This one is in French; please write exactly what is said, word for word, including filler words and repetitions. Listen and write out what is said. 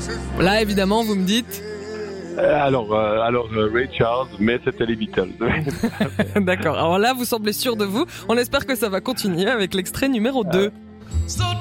Là, évidemment, vous me dites... Euh, alors, euh, alors euh, Ray Charles, mais c'était les Beatles. D'accord. Alors là, vous semblez sûr de vous. On espère que ça va continuer avec l'extrait numéro deux. Euh...